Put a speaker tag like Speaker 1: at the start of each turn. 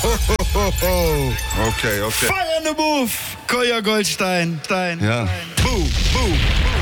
Speaker 1: Okay.
Speaker 2: Fire in the Move. Kolja Goldstein.
Speaker 1: Ja.
Speaker 2: Boom.